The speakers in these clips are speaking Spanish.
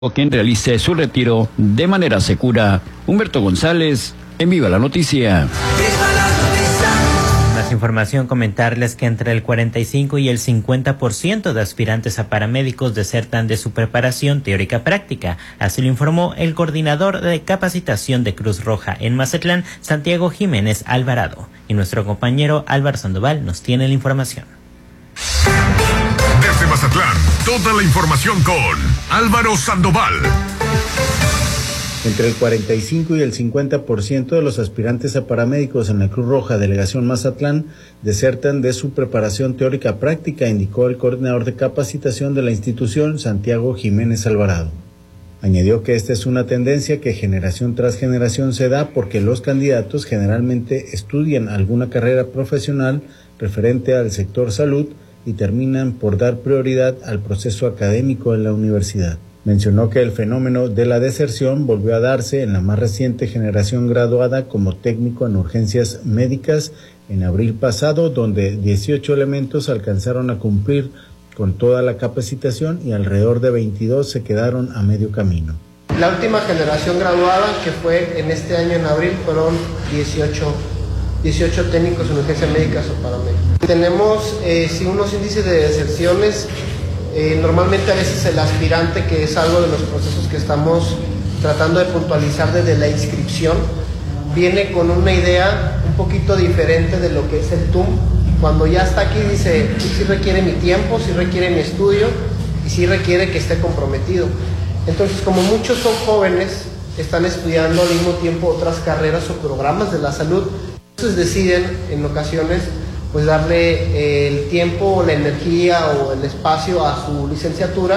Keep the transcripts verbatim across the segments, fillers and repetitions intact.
o quien realice su retiro de manera segura. Humberto González, en Viva la Noticia. Más información, comentarles que entre el cuarenta y cinco y el cincuenta por ciento de aspirantes a paramédicos desertan de su preparación teórica práctica. Así lo informó el coordinador de capacitación de Cruz Roja en Mazatlán, Santiago Jiménez Alvarado. Y nuestro compañero Álvaro Sandoval nos tiene la información. Desde Mazatlán, toda la información con Álvaro Sandoval. Entre el cuarenta y cinco y el cincuenta por ciento de los aspirantes a paramédicos en la Cruz Roja Delegación Mazatlán desertan de su preparación teórica práctica, indicó el coordinador de capacitación de la institución, Santiago Jiménez Alvarado. Añadió que esta es una tendencia que generación tras generación se da porque los candidatos generalmente estudian alguna carrera profesional referente al sector salud y terminan por dar prioridad al proceso académico en la universidad. Mencionó que el fenómeno de la deserción volvió a darse en la más reciente generación graduada como técnico en urgencias médicas en abril pasado, donde dieciocho elementos alcanzaron a cumplir con toda la capacitación y alrededor de veintidós se quedaron a medio camino. La última generación graduada, que fue en este año en abril, fueron dieciocho, dieciocho técnicos en urgencias médicas o paramédicos. Tenemos eh, sí, unos índices de deserciones. Eh, normalmente a veces el aspirante, que es algo de los procesos que estamos tratando de puntualizar desde la inscripción, viene con una idea un poquito diferente de lo que es el T U M. Cuando ya está aquí dice, sí requiere mi tiempo, sí requiere mi estudio y sí requiere que esté comprometido. Entonces, como muchos son jóvenes, están estudiando al mismo tiempo otras carreras o programas de la salud, entonces deciden en ocasiones pues darle el tiempo, la energía o el espacio a su licenciatura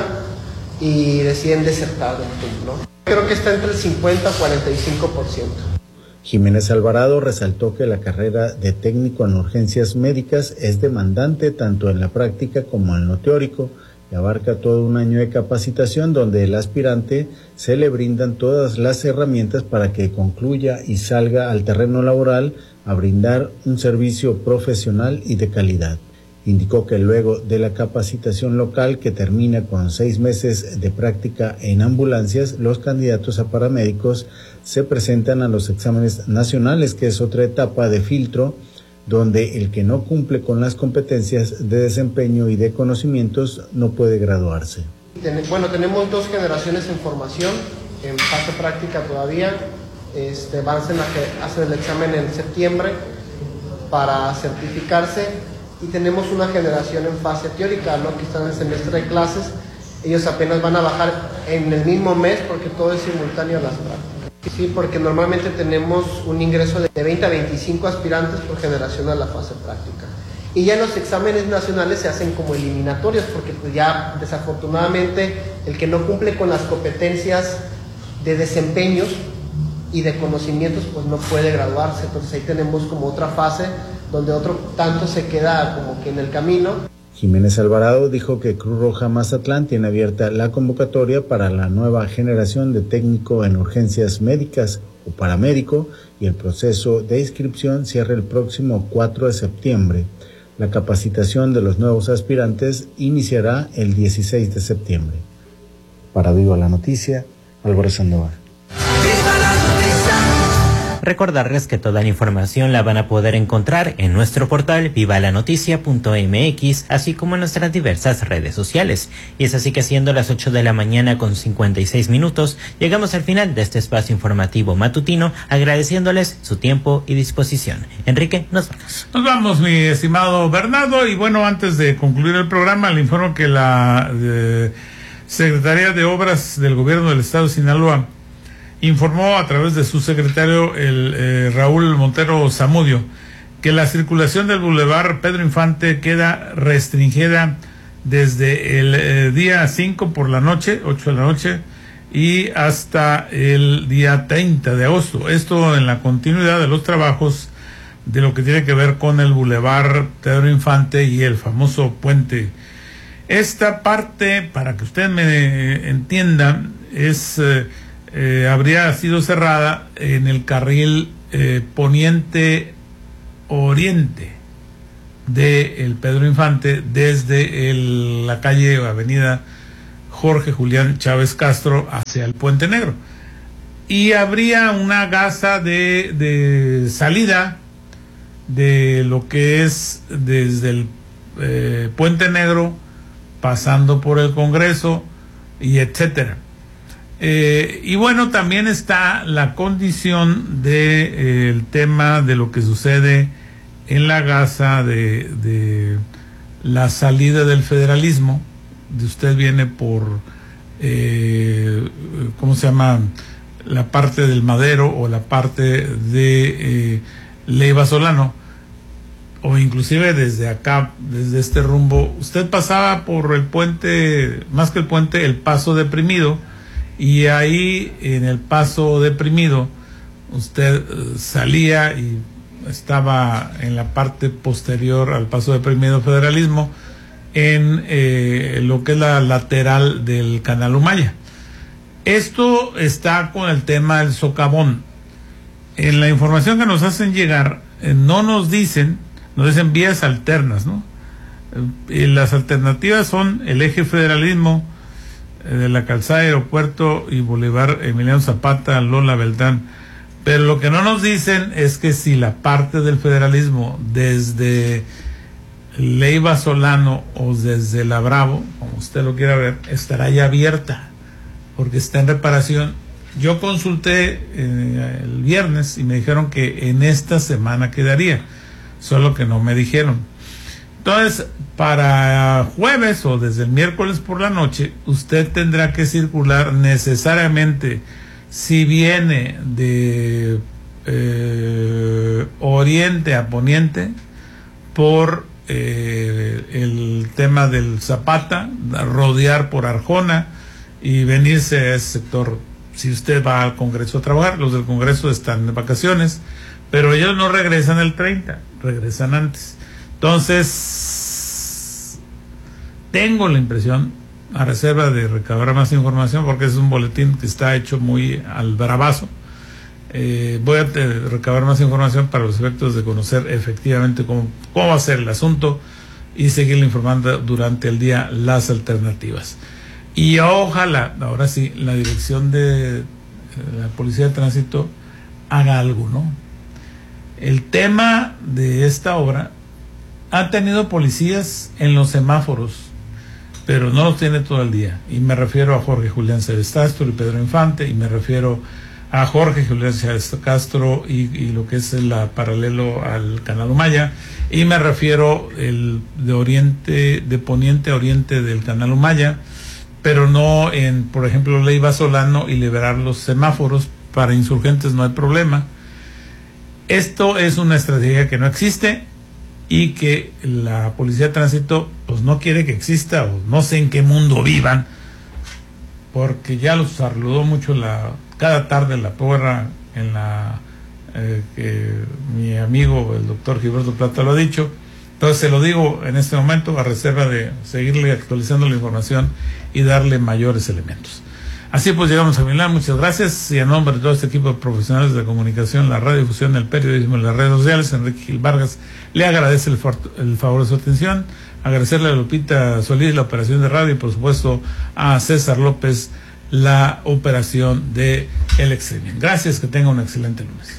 y deciden desertar del T U M, ¿no? Creo que está entre el cincuenta y cuarenta y cinco por ciento. Jiménez Alvarado resaltó que la carrera de técnico en urgencias médicas es demandante tanto en la práctica como en lo teórico y abarca todo un año de capacitación donde el aspirante se le brindan todas las herramientas para que concluya y salga al terreno laboral a brindar un servicio profesional y de calidad. Indicó que luego de la capacitación local, que termina con seis meses de práctica en ambulancias, los candidatos a paramédicos se presentan a los exámenes nacionales, que es otra etapa de filtro, donde el que no cumple con las competencias de desempeño y de conocimientos no puede graduarse. Bueno, tenemos dos generaciones en formación, en fase práctica todavía. Este, van a hacer, hacer el examen en septiembre para certificarse y tenemos una generación en fase teórica, ¿no? Que están en el semestre de clases. Ellos apenas van a bajar en el mismo mes porque todo es simultáneo a las prácticas. Sí, porque normalmente tenemos un ingreso de veinte a veinticinco aspirantes por generación a la fase práctica. Y ya los exámenes nacionales se hacen como eliminatorios porque pues ya desafortunadamente el que no cumple con las competencias de desempeños y de conocimientos pues no puede graduarse. Entonces ahí tenemos como otra fase donde otro tanto se queda como que en el camino. Jiménez Alvarado dijo que Cruz Roja Mazatlán tiene abierta la convocatoria para la nueva generación de técnico en urgencias médicas o paramédico y el proceso de inscripción cierra el próximo cuatro de septiembre. La capacitación de los nuevos aspirantes iniciará el dieciséis de septiembre. Para Viva la Noticia, Álvaro Sandoval. Recordarles que toda la información la van a poder encontrar en nuestro portal viva la noticia punto m x, así como en nuestras diversas redes sociales. Y es así que siendo las ocho de la mañana con cincuenta y seis minutos, llegamos al final de este espacio informativo matutino, agradeciéndoles su tiempo y disposición. Enrique, nos vamos. Nos vamos, mi estimado Bernardo, y bueno, antes de concluir el programa, le informo que la eh, Secretaría de Obras del Gobierno del Estado de Sinaloa informó a través de su secretario, el eh, Raúl Montero Zamudio, que la circulación del Boulevard Pedro Infante queda restringida desde el eh, día cinco por la noche, ocho de la noche, y hasta el día treinta de agosto. Esto en la continuidad de los trabajos de lo que tiene que ver con el Boulevard Pedro Infante y el famoso puente. Esta parte, para que usted me entienda, es... Eh, Eh, habría sido cerrada en el carril eh, poniente oriente de el Pedro Infante desde el, la calle o avenida Jorge Julián Chávez Castro hacia el Puente Negro. Y habría una gasa de, de salida de lo que es desde el eh, Puente Negro, pasando por el Congreso y etcétera. Eh, y bueno, también está la condición de eh, el tema de lo que sucede en la gasa de, de la salida del federalismo. De usted viene por eh, ¿cómo se llama? La parte del Madero o la parte de eh, Leiva Solano, o inclusive desde acá, desde este rumbo. Usted pasaba por el puente, más que el puente, el Paso Deprimido, y ahí en el Paso Deprimido usted eh, salía y estaba en la parte posterior al Paso Deprimido Federalismo, en eh, lo que es la lateral del Canal Humaya. Esto está con el tema del socavón. En la información que nos hacen llegar, eh, no nos dicen, nos dicen vías alternas, ¿no? Eh, las alternativas son el eje federalismo, eh, de la calzada Aeropuerto y Boulevard Emiliano Zapata, Lola Beltrán. Pero lo que no nos dicen es que si la parte del federalismo desde Leiva Solano o desde La Bravo, como usted lo quiera ver, estará ya abierta, porque está en reparación. Yo consulté eh, el viernes y me dijeron que en esta semana quedaría, solo que no me dijeron. Entonces, para jueves o desde el miércoles por la noche, usted tendrá que circular necesariamente, si viene de eh, oriente a poniente, por eh, el tema del Zapata, rodear por Arjona y venirse a ese sector. Si usted va al Congreso a trabajar, los del Congreso están de vacaciones, pero ellos no regresan el treinta, regresan antes. Entonces, tengo la impresión, a reserva de recabar más información, porque es un boletín que está hecho muy al bravazo, eh, voy a recabar más información para los efectos de conocer efectivamente cómo, cómo va a ser el asunto y seguirle informando durante el día las alternativas. Y ojalá, ahora sí, la dirección de la Policía de Tránsito haga algo, ¿no? El tema de esta obra ha tenido policías en los semáforos, pero no los tiene todo el día. Y me refiero a Jorge Julián Chávez Castro y Pedro Infante, y me refiero a Jorge Julián Chávez Castro y, y lo que es el paralelo al Canal Humaya, y me refiero el de oriente, de poniente a oriente del Canal Humaya, pero no en, por ejemplo, Leiva Solano y liberar los semáforos. Para insurgentes no hay problema. Esto es una estrategia que no existe y que la Policía de Tránsito pues no quiere que exista, o no sé en qué mundo vivan, porque ya los saludó mucho la cada tarde la porra en la eh, que mi amigo el doctor Gilberto Plata lo ha dicho. Entonces se lo digo en este momento a reserva de seguirle actualizando la información y darle mayores elementos. Así pues llegamos a final. Muchas gracias, y a nombre de todo este equipo de profesionales de la comunicación, la radiodifusión, el periodismo y las redes sociales, Enrique Gil Vargas le agradece el, for- el favor de su atención. Agradecerle a Lupita Solís la operación de radio y por supuesto a César López la operación de el extremio. Gracias, que tenga un excelente lunes.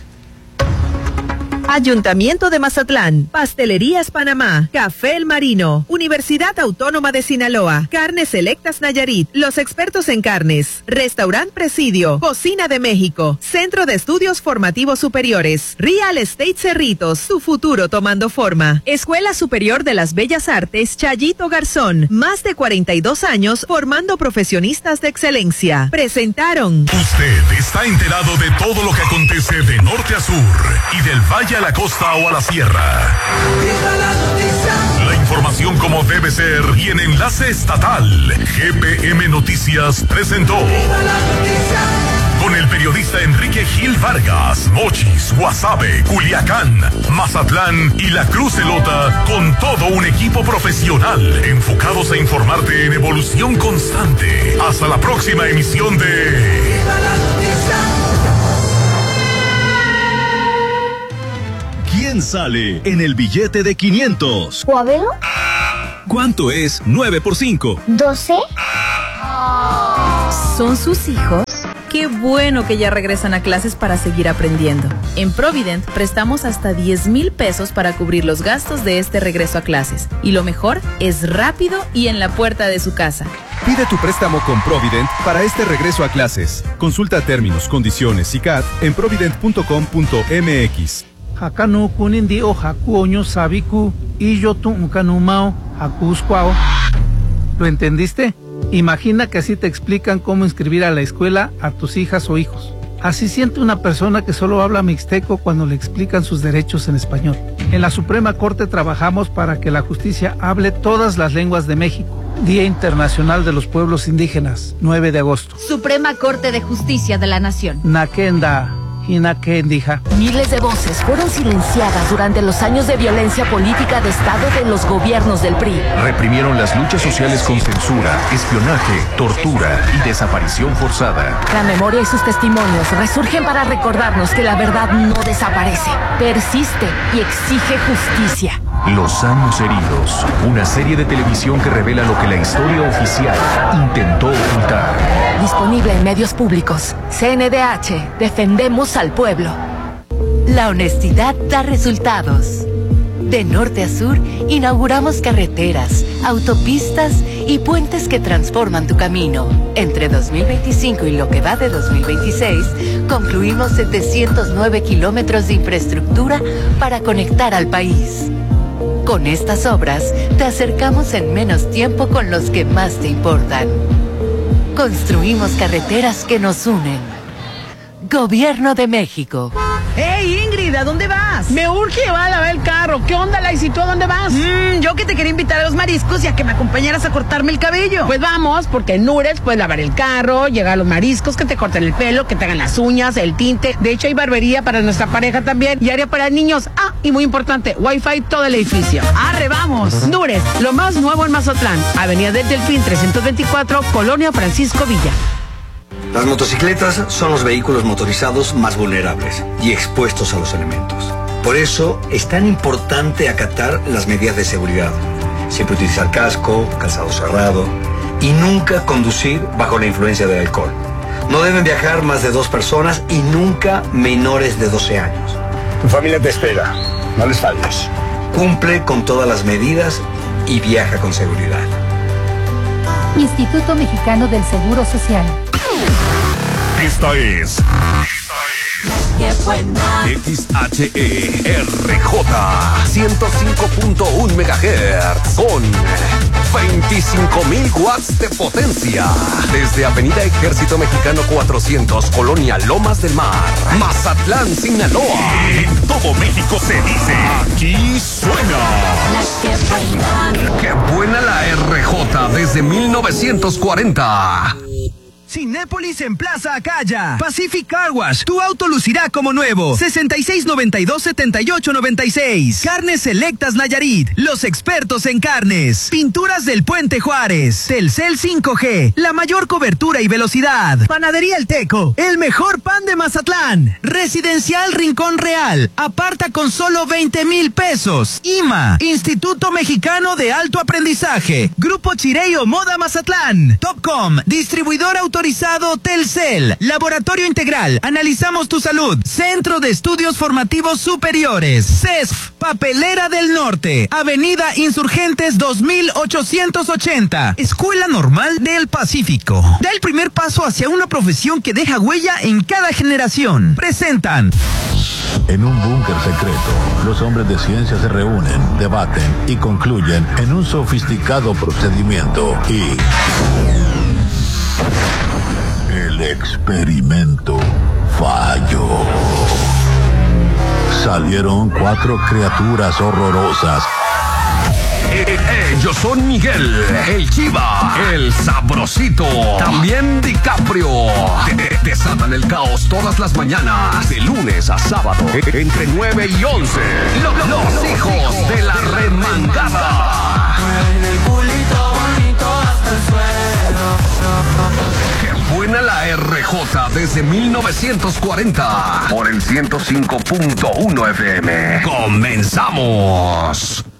Ayuntamiento de Mazatlán, Pastelerías Panamá, Café El Marino, Universidad Autónoma de Sinaloa, Carnes Selectas Nayarit, los expertos en carnes, Restaurant Presidio, Cocina de México, Centro de Estudios Formativos Superiores, Real Estate Cerritos, tu futuro tomando forma, Escuela Superior de las Bellas Artes Chayito Garzón, más de cuarenta y dos años formando profesionistas de excelencia. Presentaron. Usted está enterado de todo lo que acontece de norte a sur y del valle a la costa o a la sierra. La información como debe ser y en enlace estatal. G P M Noticias presentó. Con el periodista Enrique Gil Vargas, Mochis, Guasave, Culiacán, Mazatlán y La Cruz Elota, con todo un equipo profesional enfocados a informarte en evolución constante. Hasta la próxima emisión de ¿Quién sale en el billete de quinientos? ¿Cuávelo? ¿Cuánto es nueve por cinco? ¿doce? ¿Son sus hijos? Qué bueno que ya regresan a clases para seguir aprendiendo. En Provident prestamos hasta diez mil pesos para cubrir los gastos de este regreso a clases. Y lo mejor, es rápido y en la puerta de su casa. Pide tu préstamo con Provident para este regreso a clases. Consulta términos, condiciones y C A T en provident punto com punto m x. Hakanu kunindi o haku oño sabiku y yo tu unkanumao hakuskwao. ¿Lo entendiste? Imagina que así te explican cómo inscribir a la escuela a tus hijas o hijos. Así siente una persona que solo habla mixteco cuando le explican sus derechos en español. En la Suprema Corte trabajamos para que la justicia hable todas las lenguas de México. Día Internacional de los Pueblos Indígenas, nueve de agosto. Suprema Corte de Justicia de la Nación. Nakenda. Hinakendija. Miles de voces fueron silenciadas durante los años de violencia política de Estado de los gobiernos del P R I. Reprimieron las luchas sociales con censura, espionaje, tortura y desaparición forzada. La memoria y sus testimonios resurgen para recordarnos que la verdad no desaparece, persiste y exige justicia. Los años heridos, una serie de televisión que revela lo que la historia oficial intentó ocultar. Disponible en medios públicos. C N D H, defendemos al pueblo. La honestidad da resultados. De norte a sur, inauguramos carreteras, autopistas y puentes que transforman tu camino. Entre dos mil veinticinco y lo que va de dos mil veintiséis, concluimos setecientos nueve kilómetros de infraestructura para conectar al país. Con estas obras, te acercamos en menos tiempo con los que más te importan. Construimos carreteras que nos unen. Gobierno de México. ¡Hey, Ingrid! ¿A dónde vas? Me urge llevar a lavar el carro. ¿Qué onda, Laisy? ¿Tú a dónde vas? Mm, yo que te quería invitar a los mariscos y a que me acompañaras a cortarme el cabello. Pues vamos, porque en Nures puedes lavar el carro, llegar a los mariscos, que te corten el pelo, que te hagan las uñas, el tinte. De hecho, hay barbería para nuestra pareja también y área para niños. Ah, y muy importante, Wi-Fi todo el edificio. ¡Arre, vamos! Nures, lo más nuevo en Mazatlán. Avenida del Delfín trescientos veinticuatro, Colonia Francisco Villa. Las motocicletas son los vehículos motorizados más vulnerables y expuestos a los elementos. Por eso es tan importante acatar las medidas de seguridad. Siempre utilizar casco, calzado cerrado y nunca conducir bajo la influencia del alcohol. No deben viajar más de dos personas y nunca menores de doce años. Tu familia te espera, no les faltes. Cumple con todas las medidas y viaja con seguridad. Instituto Mexicano del Seguro Social. Esta es ¡Qué buena! X H E R J ciento cinco punto uno megahertz con veinticinco mil watts de potencia. Desde Avenida Ejército Mexicano cuatrocientos, Colonia Lomas del Mar, Mazatlán, Sinaloa. En todo México se dice, aquí suena. ¡Qué buena! ¡Qué buena la R J desde mil novecientos cuarenta! Cinépolis en Plaza Acaya. Pacific Car Wash. Tu auto lucirá como nuevo. sesenta y seis noventa y dos setenta y ocho noventa y seis. Carnes Selectas Nayarit. Los expertos en carnes. Pinturas del Puente Juárez. Telcel cinco G. La mayor cobertura y velocidad. Panadería El Teco. El mejor pan de Mazatlán. Residencial Rincón Real. Aparta con solo veinte mil pesos. I M A. Instituto Mexicano de Alto Aprendizaje. Grupo Chireo Moda Mazatlán. Topcom. Distribuidor autorizado Telcel. Laboratorio Integral. Analizamos tu salud. Centro de Estudios Formativos Superiores. C E S F. Papelera del Norte. Avenida Insurgentes dos mil ochocientos ochenta. Escuela Normal del Pacífico. Da el primer paso hacia una profesión que deja huella en cada generación. Presentan. En un búnker secreto, los hombres de ciencia se reúnen, debaten y concluyen en un sofisticado procedimiento y... el experimento falló. Salieron cuatro criaturas horrorosas. Eh, ellos son Miguel, el Chiva, el Sabrosito, también DiCaprio. De- desatan el caos todas las mañanas, de lunes a sábado, entre nueve y once. Lo- los hijos de la remangada. Qué buena la R J desde mil novecientos cuarenta por el ciento cinco punto uno F M. ¡Comenzamos!